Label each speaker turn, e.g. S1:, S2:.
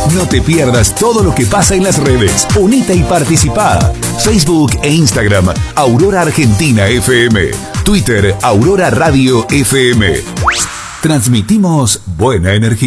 S1: No te pierdas todo lo que pasa en las redes. Unite y participa. Facebook e Instagram, Aurora Argentina FM. Twitter, Aurora Radio FM. Transmitimos buena energía.